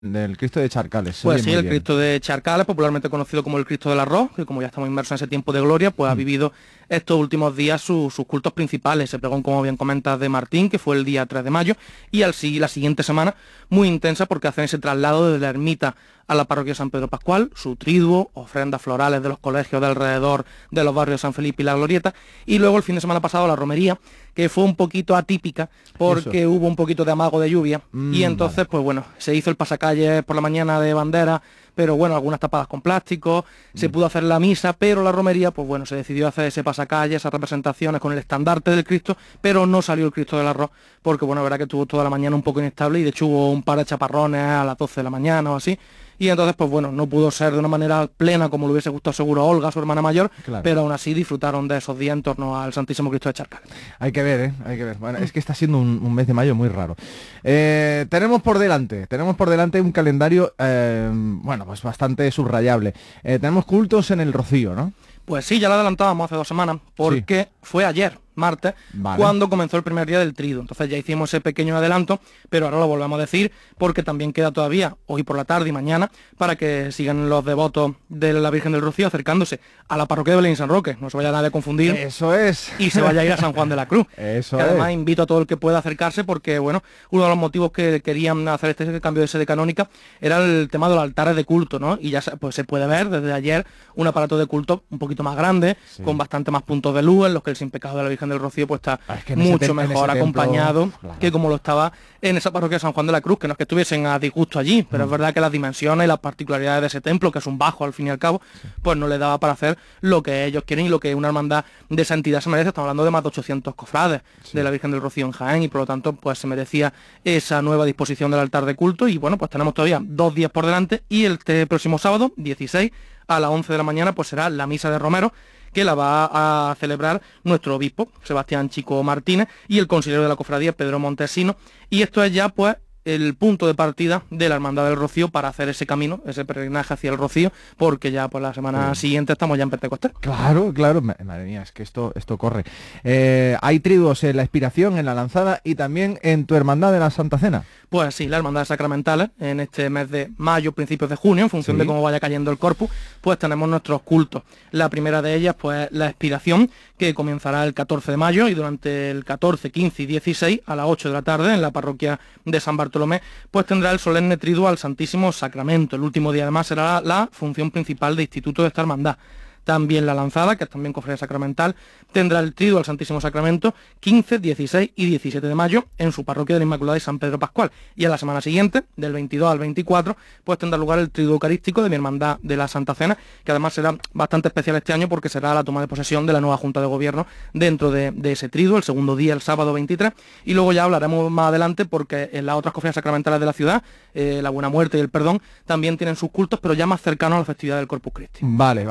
del Cristo de Charcales. Pues sí, el Cristo de Charcales, popularmente conocido como el Cristo del Arroz, que como ya estamos inmersos en ese tiempo de gloria, pues ha vivido estos últimos días sus cultos principales. Se pregón, como bien comentas, de Martín, que fue el día 3 de mayo, y la siguiente semana muy intensa porque hacen ese traslado desde la ermita a la parroquia de San Pedro Pascual, su triduo, ofrendas florales de los colegios de alrededor de los barrios de San Felipe y La Glorieta, y luego el fin de semana pasado la romería, que fue un poquito atípica porque hubo un poquito de amago de lluvia, y entonces pues bueno, se hizo el pasacalle por la mañana de bandera, pero bueno, algunas tapadas con plástico, se pudo hacer la misa, pero la romería, pues bueno, se decidió hacer ese pasacalle, esas representaciones con el estandarte del Cristo, pero no salió el Cristo del Arroz, porque bueno, verá que estuvo toda la mañana un poco inestable y de hecho hubo un par de chaparrones a las 12 de la mañana o así, y entonces pues bueno, no pudo ser de una manera plena como le hubiese gustado seguro a Olga, su hermana mayor, claro, pero aún así disfrutaron de esos días en torno al Santísimo Cristo de Charcales. Hay que ver, hay que ver. Bueno, es que está siendo un mes de mayo muy raro. Tenemos por delante un calendario, bueno, pues bastante subrayable. Tenemos cultos en el Rocío, ¿no? Pues sí, ya lo adelantábamos hace 2 semanas, porque fue ayer, martes, cuando comenzó el primer día del triduo. Entonces ya hicimos ese pequeño adelanto, pero ahora lo volvemos a decir porque también queda todavía hoy por la tarde y mañana para que sigan los devotos de la Virgen del Rocío acercándose a la parroquia de Belén y San Roque. No se vaya nadie a confundir. Eso es. Y se vaya a ir a San Juan de la Cruz. Eso que además invito a todo el que pueda acercarse porque, bueno, uno de los motivos que querían hacer este cambio de sede canónica era el tema de los altares de culto, ¿no? Y ya pues se puede ver desde ayer un aparato de culto un poquito más grande, con bastante más puntos de luz, en los que el sin pecado de la Virgen del Rocío pues está mucho mejor acompañado que como lo estaba en esa parroquia de San Juan de la Cruz, que no es que estuviesen a disgusto allí, pero es verdad que las dimensiones y las particularidades de ese templo, que es un bajo al fin y al cabo, pues no le daba para hacer lo que ellos quieren y lo que una hermandad de esa entidad se merece. Estamos hablando de más de 800 cofrades de la Virgen del Rocío en Jaén y por lo tanto pues se merecía esa nueva disposición del altar de culto y bueno, pues tenemos todavía 2 días por delante y este próximo sábado, 16, a las 11 de la mañana, pues será la misa de Romero, que la va a celebrar nuestro obispo, Sebastián Chico Martínez, y el consiliero de la cofradía, Pedro Montesino, y esto es ya, pues, el punto de partida de la Hermandad del Rocío para hacer ese camino, ese peregrinaje hacia el Rocío, porque ya pues la semana siguiente estamos ya en Pentecostés. Claro, madre mía, es que esto corre. Hay triduos en la Expiración, en la Lanzada y también en tu Hermandad de la Santa Cena. Pues sí, la Hermandad Sacramentales, en este mes de mayo, principios de junio, en función de cómo vaya cayendo el corpus, pues tenemos nuestros cultos. La primera de ellas, pues la Expiración, que comenzará el 14 de mayo y durante el 14, 15 y 16 a las 8 de la tarde en la parroquia de San Bartolomé, pues tendrá el solemne triduo al Santísimo Sacramento. El último día además será la función principal de instituto de esta hermandad. También la Lanzada, que es también cofradía sacramental, tendrá el triduo al Santísimo Sacramento 15, 16 y 17 de mayo en su parroquia de la Inmaculada de San Pedro Pascual. Y a la semana siguiente, del 22 al 24, pues tendrá lugar el triduo eucarístico de mi hermandad de la Santa Cena, que además será bastante especial este año porque será la toma de posesión de la nueva Junta de Gobierno dentro de ese triduo, el segundo día, el sábado 23, y luego ya hablaremos más adelante porque en las otras cofradías sacramentales de la ciudad, la Buena Muerte y el Perdón, también tienen sus cultos, pero ya más cercanos a la festividad del Corpus Christi. Vale.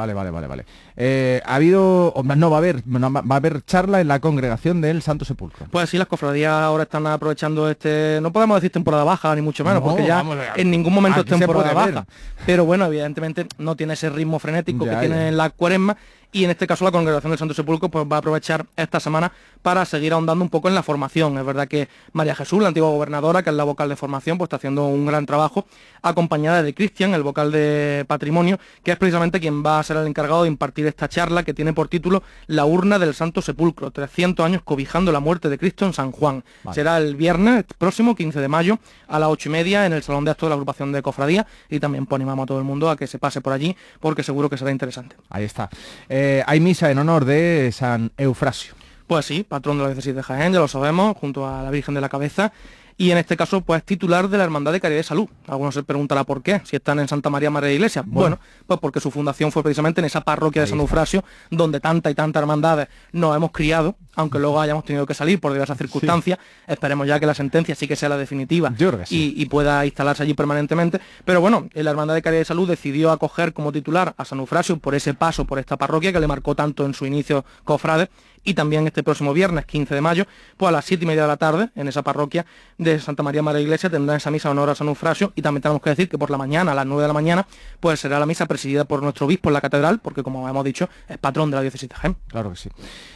Ha habido, no va a haber charla en la congregación del Santo Sepulcro. Pues sí, las cofradías ahora están aprovechando no podemos decir temporada baja, ni mucho menos, porque ya en ningún momento es temporada baja. Pero bueno, evidentemente no tiene ese ritmo frenético que tiene en la Cuaresma. Y en este caso la Congregación del Santo Sepulcro pues va a aprovechar esta semana para seguir ahondando un poco en la formación. Es verdad que María Jesús, la antigua gobernadora, que es la vocal de formación, pues está haciendo un gran trabajo, acompañada de Cristian, el vocal de patrimonio, que es precisamente quien va a ser el encargado de impartir esta charla que tiene por título La urna del Santo Sepulcro, 300 años cobijando la muerte de Cristo en San Juan. Será el viernes próximo, 15 de mayo, a las 8:30 en el Salón de Actos de la Agrupación de Cofradía, y también pues, animamos a todo el mundo a que se pase por allí, porque seguro que será interesante. Ahí está. Hay misa en honor de San Eufrasio. Pues sí, patrón de la diócesis de Jaén, ya lo sabemos, junto a la Virgen de la Cabeza, y en este caso, pues titular de la Hermandad de Caridad y Salud. Algunos se preguntará por qué, si están en Santa María Madre de Iglesia. Bueno, pues porque su fundación fue precisamente en esa parroquia de San Eufrasio, donde tanta y tanta hermandades nos hemos criado, aunque luego hayamos tenido que salir por diversas circunstancias. Esperemos ya que la sentencia sí que sea la definitiva y pueda instalarse allí permanentemente. Pero bueno, la Hermandad de Caridad y Salud decidió acoger como titular a San Eufrasio por ese paso por esta parroquia que le marcó tanto en su inicio cofrade, y también este próximo viernes 15 de mayo, pues a las 7:30 de la tarde, en esa parroquia de Santa María Madre Iglesia, tendrán esa misa en honor a San Eufrasio, y también tenemos que decir que por la mañana, a las 9 de la mañana, pues será la misa presidida por nuestro obispo en la catedral, porque como hemos dicho, es patrón de la diócesis de Jaén. Claro que sí.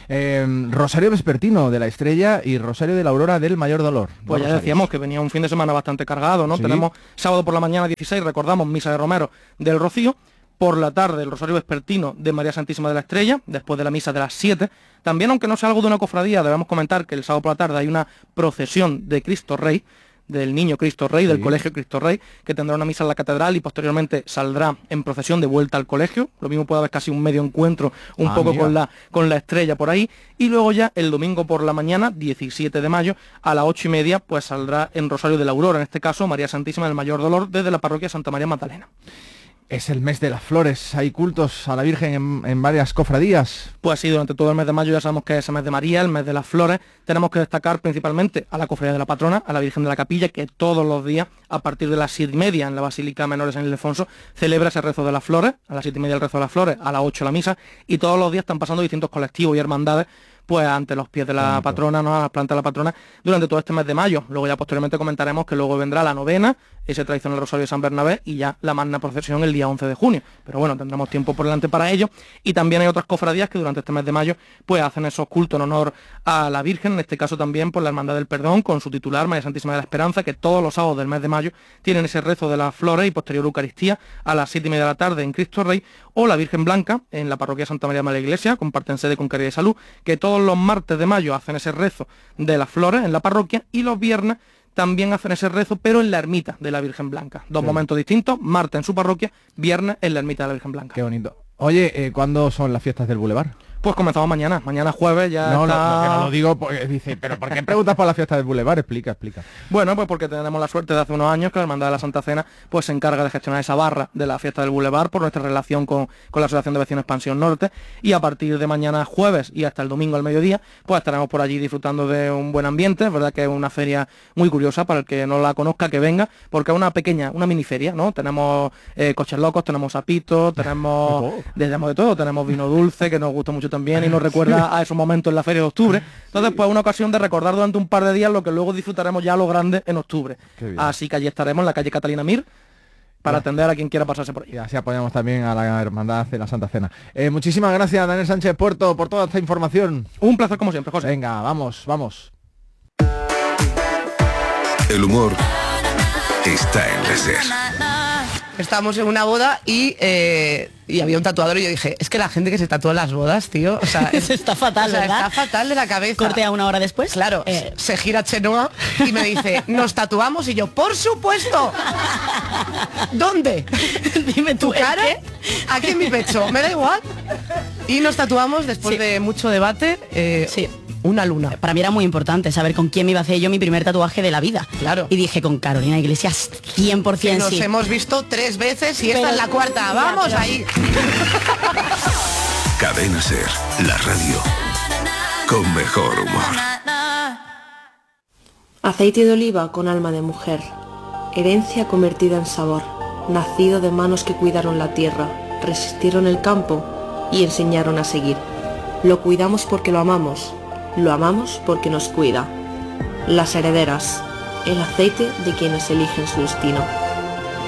Rosario vespertino de la Estrella y Rosario de la Aurora del Mayor Dolor. Pues ya decíamos que venía un fin de semana bastante cargado, ¿no? Sí. Tenemos sábado por la mañana 16, recordamos, misa de Romero del Rocío. Por la tarde, el Rosario Vespertino de María Santísima de la Estrella, después de la misa de las 7. También, aunque no sea algo de una cofradía, debemos comentar que el sábado por la tarde hay una procesión de Cristo Rey, del Niño Cristo Rey, del Colegio Cristo Rey, que tendrá una misa en la catedral y posteriormente saldrá en procesión de vuelta al colegio. Lo mismo puede haber casi un medio encuentro, un poco con la estrella por ahí. Y luego ya el domingo por la mañana, 17 de mayo, a las 8:30, pues saldrá en Rosario de la Aurora, en este caso María Santísima del Mayor Dolor, desde la parroquia Santa María Magdalena. Es el mes de las flores, hay cultos a la Virgen en varias cofradías. Pues sí, durante todo el mes de mayo ya sabemos que es el mes de María, el mes de las flores. Tenemos que destacar principalmente a la cofradía de la patrona, a la Virgen de la Capilla, que todos los días, a partir de las 7:30 en la Basílica Menor de San Ildefonso, celebra ese rezo de las flores, a las 7:30 el rezo de las flores, a las 8 la misa, y todos los días están pasando distintos colectivos y hermandades pues ante los pies de la patrona, ¿no? A las plantas de la patrona, durante todo este mes de mayo. Luego ya posteriormente comentaremos que luego vendrá la novena, ese tradicional Rosario de San Bernabé, y ya la magna procesión el día 11 de junio. Pero bueno, tendremos tiempo por delante para ello. Y también hay otras cofradías que durante este mes de mayo pues hacen esos cultos en honor a la Virgen, en este caso también por la Hermandad del Perdón, con su titular, María Santísima de la Esperanza, que todos los sábados del mes de mayo tienen ese rezo de las flores y posterior Eucaristía a las 7:30 de la tarde en Cristo Rey, o la Virgen Blanca en la parroquia Santa María de la Iglesia, comparten sede con Caridad y Salud, que todos los martes de mayo hacen ese rezo de las flores en la parroquia, y los viernes también hacen ese rezo, pero en la ermita de la Virgen Blanca. Dos momentos distintos, martes en su parroquia, viernes en la ermita de la Virgen Blanca. Qué bonito. Oye, ¿cuándo son las fiestas del Boulevard? Pues comenzamos mañana jueves ya no, está... que no lo digo, porque dice, pero ¿por qué preguntas por la fiesta del Boulevard? Explica. Bueno, pues porque tenemos la suerte de hace unos años que la Hermandad de la Santa Cena pues se encarga de gestionar esa barra de la fiesta del Boulevard por nuestra relación con la Asociación de Vecinos Expansión Norte, y a partir de mañana jueves y hasta el domingo al mediodía, pues estaremos por allí disfrutando de un buen ambiente. Es verdad que es una feria muy curiosa, para el que no la conozca que venga, porque es una mini feria, ¿no? Tenemos coches locos, tenemos sapitos, tenemos de todo, tenemos vino dulce, que nos gusta mucho también y nos recuerda a esos momentos en la feria de octubre. Entonces, pues una ocasión de recordar durante un par de días lo que luego disfrutaremos ya a lo grande en octubre. Así que allí estaremos en la calle Catalina Mir para atender a quien quiera pasarse por ahí. Y así apoyamos también a la Hermandad de la Santa Cena. Muchísimas gracias, Daniel Sánchez Puerto, por toda esta información. Un placer como siempre, José. Venga, vamos. El humor está en la SER. Estábamos en una boda y había un tatuador y yo dije, es que la gente que se tatúa en las bodas, tío, o sea, está fatal, ¿verdad? Está fatal de la cabeza. Cortea una hora después. Claro, se gira Chenoa y me dice, ¿nos tatuamos? Y yo, ¡por supuesto! ¿Dónde? Dime ¿Tu cara? Aquí en mi pecho, me da igual. Y nos tatuamos después de mucho debate. Sí. Una luna. Para mí era muy importante saber con quién me iba a hacer yo mi primer tatuaje de la vida. Claro. Y dije, con Carolina Iglesias, 100% que nos sí. hemos visto 3 veces y esta es la cuarta. ¡Vamos ahí! Cadena SER, la radio con mejor humor. Aceite de oliva con alma de mujer, herencia convertida en sabor, nacido de manos que cuidaron la tierra, resistieron el campo y enseñaron a seguir. Lo cuidamos porque lo amamos porque nos cuida. Las herederas, el aceite de quienes eligen su destino.